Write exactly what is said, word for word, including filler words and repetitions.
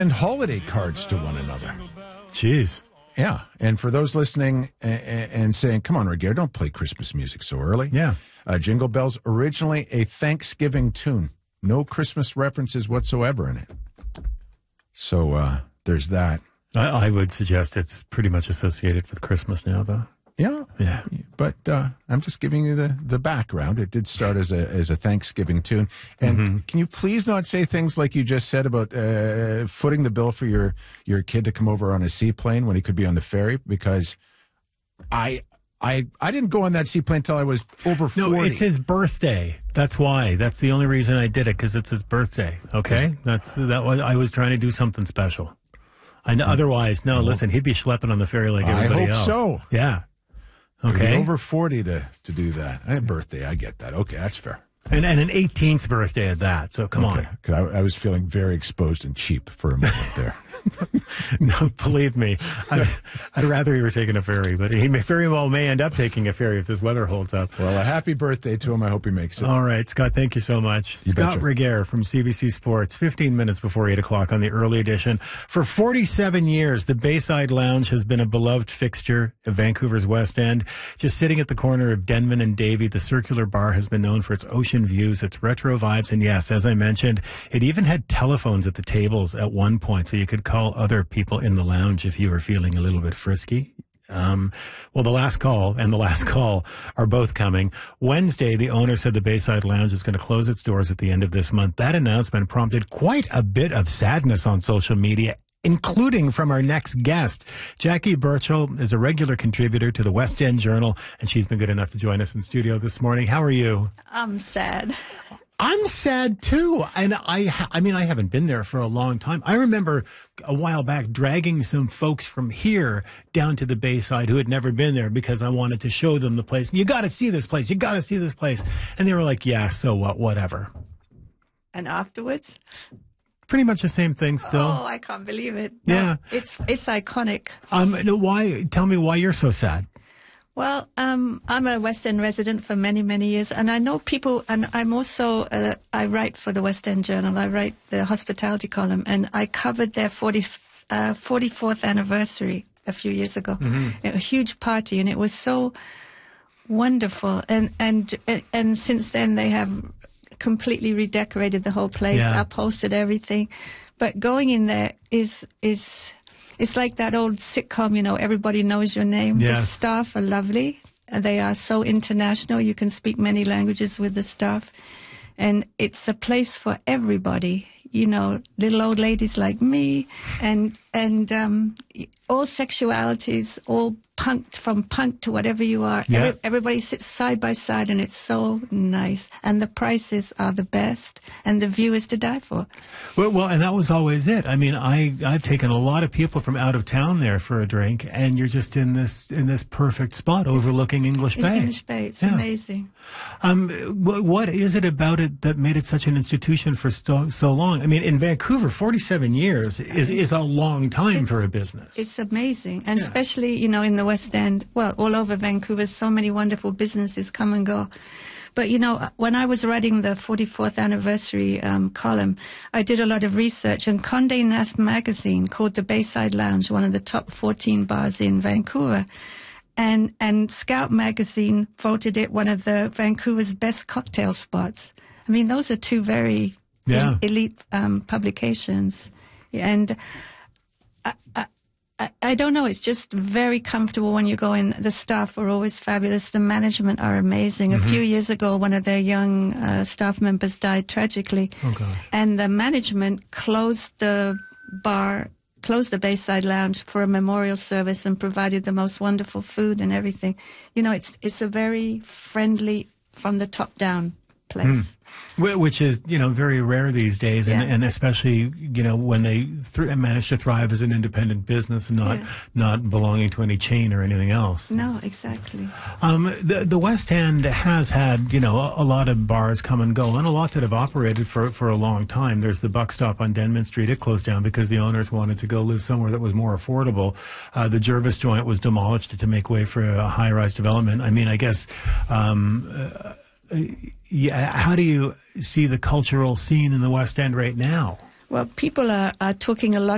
and holiday cards to one another. Jeez. Yeah. And for those listening and, and saying, come on, Regeer, don't play Christmas music so early. Yeah. Uh, Jingle Bells, originally a Thanksgiving tune. No Christmas references whatsoever in it. So uh, there's that. I, I would suggest it's pretty much associated with Christmas now, though. Yeah. Yeah. But uh, I'm just giving you the, the background. It did start as a as a Thanksgiving tune. And mm-hmm. can you please not say things like you just said about uh, footing the bill for your, your kid to come over on a seaplane when he could be on the ferry? Because I I I didn't go on that seaplane until I was over forty. No, it's his birthday. That's why. That's the only reason I did it, because it's his birthday. Okay? That's that was I was trying to do something special. I know, otherwise, no, listen, he'd be schlepping on the ferry like everybody I hope else. so. Yeah. Okay. Over forty to, to do that. A birthday, I get that. Okay, that's fair. And and an eighteenth birthday at that, so come okay. on. I, I was feeling very exposed and cheap for a moment there. No, believe me, I'd, I'd rather he were taking a ferry, but he may very well may end up taking a ferry if this weather holds up. Well, a happy birthday to him. I hope he makes it. All right, Scott, thank you so much. You Scott betcha. Regeer from C B C Sports, fifteen minutes before eight o'clock on the early edition. For forty-seven years, the Bayside Lounge has been a beloved fixture of Vancouver's West End. Just sitting at the corner of Denman and Davie, the circular bar has been known for its ocean views, its retro vibes, and yes, as I mentioned, it even had telephones at the tables at one point, so you could call other people in the lounge if you were feeling a little bit frisky. Um, well, the last call and the last call are both coming. Wednesday, the owner said the Bayside Lounge is going to close its doors at the end of this month. That announcement prompted quite a bit of sadness on social media, including from our next guest. Jackie Burchill is a regular contributor to the West End Journal, and she's been good enough to join us in studio this morning. How are you? I'm sad. I'm sad too. And I, I mean, I haven't been there for a long time. I remember a while back dragging some folks from here down to the Bayside who had never been there because I wanted to show them the place. You got to see this place. You got to see this place. And they were like, yeah, so what, whatever. And afterwards? Pretty much the same thing still. Oh, I can't believe it. No, yeah. It's, it's iconic. Um, no, why, tell me why you're so sad. Well, um, I'm a West End resident for many, many years, and I know people, and I'm also, uh, I write for the West End Journal. I write the hospitality column, and I covered their fortieth, uh, forty-fourth anniversary a few years ago. Mm-hmm. A huge party, and it was so wonderful. And, and, and since then, they have completely redecorated the whole place, yeah. upholstered everything. But going in there is, is, it's like that old sitcom, you know, everybody knows your name. Yes. The staff are lovely. They are so international. You can speak many languages with the staff. And it's a place for everybody, you know, little old ladies like me and, and, um, all sexualities, all punk, from punk to whatever you are. Yeah. Every, everybody sits side by side, and it's so nice. And the prices are the best, and the view is to die for. Well, well, and that was always it. I mean, I, I've taken a lot of people from out of town there for a drink, and you're just in this in this perfect spot overlooking English Bay. English Bay, it's yeah. amazing. Um, what, what is it about it that made it such an institution for so, so long? I mean, in Vancouver, forty-seven years is, is a long time it's, for a business. It's amazing. And yeah. especially, you know, in the West End, well, all over Vancouver, so many wonderful businesses come and go. But, you know, when I was writing the forty-fourth anniversary um, column, I did a lot of research, and Condé Nast magazine called the Bayside Lounge one of the top fourteen bars in Vancouver. And, and Scout magazine voted it one of the Vancouver's best cocktail spots. I mean, those are two very yeah. elite um, publications. And I, I, I don't know, it's just very comfortable when you go in. The staff are always fabulous. The management are amazing. Mm-hmm. A few years ago, one of their young uh, staff members died tragically. Oh, gosh. And the management closed the bar, closed the Bayside Lounge for a memorial service and provided the most wonderful food and everything. You know, it's it's a very friendly, from the top down place. Mm. Which is, you know, very rare these days, and, yeah. and especially, you know, when they th- manage to thrive as an independent business and not yeah. not belonging to any chain or anything else. No, exactly. Um, the, the West End has had, you know, a, a lot of bars come and go, and a lot that have operated for, for a long time. There's the Buck Stop on Denman Street. It closed down because the owners wanted to go live somewhere that was more affordable. Uh, the Jervis joint was demolished to make way for a high-rise development. I mean, I guess... Um, uh, Yeah, how do you see the cultural scene in the West End right now? Well, people are, are talking a lot